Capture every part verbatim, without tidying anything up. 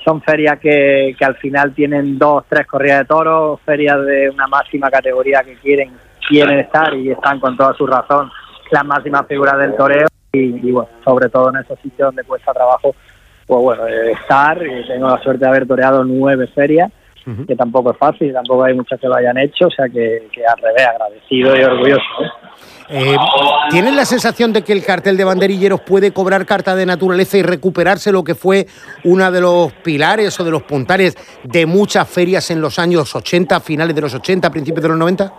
son ferias que, que al final tienen dos, tres corridas de toros, ferias de una máxima categoría que quieren, quieren estar y están con toda su razón las máximas figuras del toreo y, y bueno, sobre todo en esos sitios donde cuesta trabajo, pues bueno, eh, estar, y tengo la suerte de haber toreado nueve ferias, uh-huh. que tampoco es fácil, tampoco hay muchas que lo hayan hecho, o sea que, que al revés, agradecido y orgulloso, ¿eh? Eh, ¿Tienes la sensación de que el cartel de banderilleros puede cobrar carta de naturaleza y recuperarse lo que fue uno de los pilares o de los puntares de muchas ferias en los años ochenta, finales de los ochenta, principios de los noventa?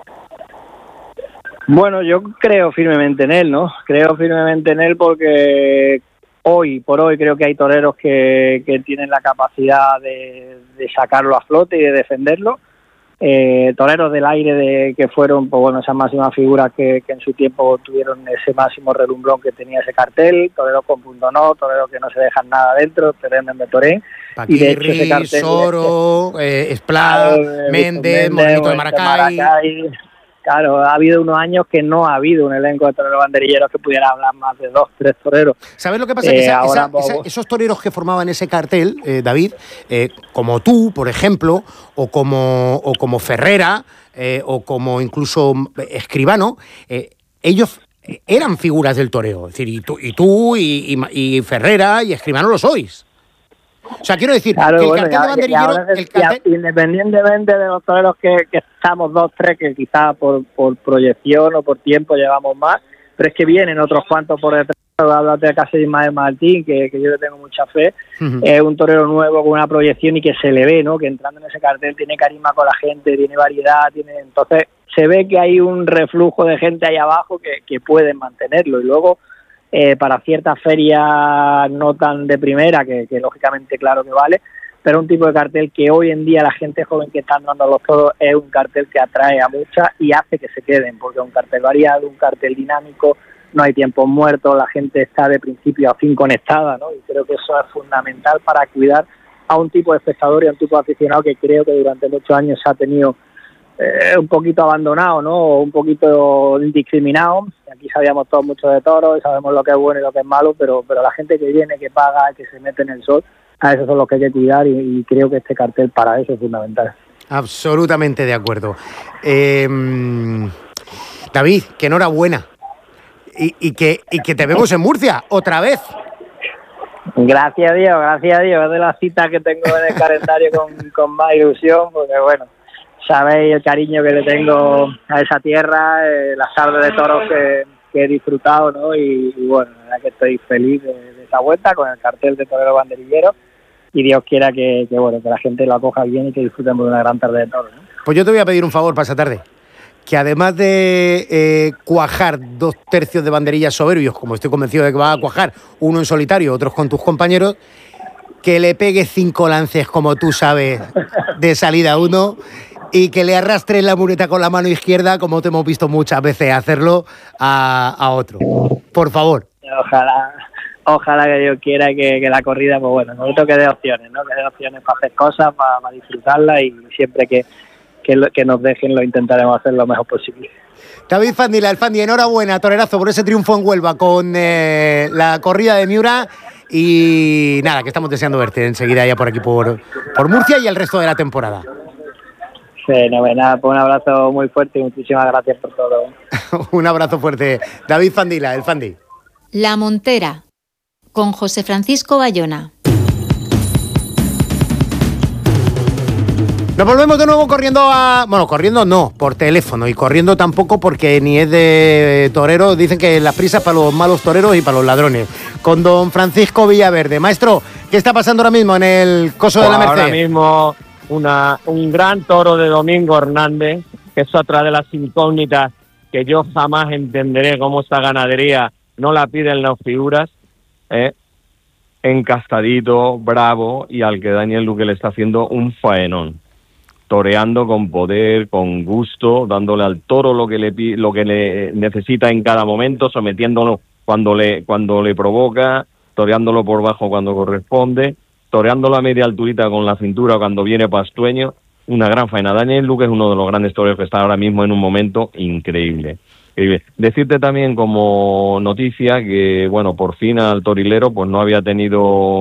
Bueno, yo creo firmemente en él, ¿no? Creo firmemente en él porque hoy por hoy creo que hay toreros que, que tienen la capacidad de, de sacarlo a flote y de defenderlo. Eh, toreros del aire de que fueron, pues bueno, esas máximas figuras que, que en su tiempo tuvieron ese máximo relumbrón que tenía ese cartel, toreros con punto no, toreros que no se dejan nada dentro, Terén de Toré. Y de hecho ese cartel, Soro, eh, Esplá, eh, Méndez, Morenito de Maracay. Maracay. Claro, ha habido unos años que no ha habido un elenco de toreros banderilleros que pudiera hablar más de dos, tres toreros. ¿Sabes lo que pasa? Eh, que esa, ahora, esa, esa, esos toreros que formaban ese cartel, eh, David, eh, como tú, por ejemplo, o como, o como Ferrera, eh, o como incluso Escribano, eh, ellos eran figuras del toreo. Es decir, y tú, y, tú y, y, y Ferrera y Escribano lo sois. O sea, quiero decir, claro, que el bueno, cartel ya, de banderillero... Es, el cartel... ya, independientemente de los toreros que, que estamos dos, tres, que quizás por, por proyección o por tiempo llevamos más, pero es que vienen otros cuantos por detrás. Háblate de casi Ismael Martín, que, que yo le tengo mucha fe, uh-huh. Es un torero nuevo con una proyección y que se le ve, ¿no? Que entrando en ese cartel tiene carisma con la gente, tiene variedad, tiene entonces se ve que hay un reflujo de gente ahí abajo que, que pueden mantenerlo y luego... Eh, para ciertas ferias no tan de primera, que, que lógicamente claro que vale, pero un tipo de cartel que hoy en día la gente joven que está andando a los toros es un cartel que atrae a muchas y hace que se queden, porque es un cartel variado, un cartel dinámico, no hay tiempos muertos, la gente está de principio a fin conectada, ¿no? Y creo que eso es fundamental para cuidar a un tipo de espectador y a un tipo de aficionado que creo que durante muchos años se ha tenido Eh, un poquito abandonado, ¿no? O un poquito indiscriminado. Aquí sabíamos todos mucho de toros, sabemos lo que es bueno y lo que es malo, pero pero la gente que viene, que paga, que se mete en el sol, a esos son los que hay que cuidar y, y creo que este cartel para eso es fundamental. Absolutamente de acuerdo. Eh, David, que enhorabuena. Y, y, que, y que te vemos en Murcia, otra vez. Gracias a Dios, gracias a Dios. Es de las citas que tengo en el calendario con, con más ilusión, porque bueno, sabéis el cariño que le tengo a esa tierra, eh, las tardes de toros que, que he disfrutado, ¿no? Y, y bueno, la verdad que estoy feliz de, de esta vuelta con el cartel de torero banderillero y Dios quiera que, que bueno que la gente lo acoja bien y que disfrutemos de una gran tarde de toros, ¿no? Pues yo te voy a pedir un favor para esa tarde, que además de eh, cuajar dos tercios de banderillas soberbios, como estoy convencido de que va a cuajar, uno en solitario, otros con tus compañeros, que le pegues cinco lances, como tú sabes, de salida a uno, y que le arrastres la muleta con la mano izquierda, como te hemos visto muchas veces hacerlo, a, a otro. Por favor. Ojalá, ojalá que Dios quiera que, que la corrida, pues bueno, nosotros que dé opciones, ¿no? Que dé opciones para hacer cosas, para, para disfrutarla y siempre que, que, lo, que nos dejen lo intentaremos hacer lo mejor posible. David Fandila, el Fandi, enhorabuena, torerazo, por ese triunfo en Huelva con eh, la corrida de Miura. Y nada, que estamos deseando verte enseguida ya por aquí, por, por Murcia y el resto de la temporada. Fenomenal, pues un abrazo muy fuerte y muchísimas gracias por todo. Un abrazo fuerte. David Fandila, el Fandi. La Montera, con José Francisco Bayona. Nos volvemos de nuevo corriendo a... Bueno, corriendo no, por teléfono. Y corriendo tampoco porque ni es de torero. Dicen que las prisas para los malos toreros y para los ladrones. Con don Francisco Villaverde. Maestro, ¿qué está pasando ahora mismo en el Coso de la Merced? Ahora mismo una, un gran toro de Domingo Hernández, que es otra de las incógnitas que yo jamás entenderé cómo esta ganadería no la piden las figuras. ¿eh? Encastadito, bravo, y al que Daniel Luque le está haciendo un faenón. Toreando con poder, con gusto, dándole al toro lo que le lo que le necesita en cada momento, sometiéndolo cuando le cuando le provoca, toreándolo por bajo cuando corresponde, toreándolo a media alturita con la cintura cuando viene pastueño. Una gran faena. Daniel Luque es uno de los grandes toreros que está ahora mismo en un momento increíble. increíble. Decirte también como noticia que, bueno, por fin al torilero pues no había tenido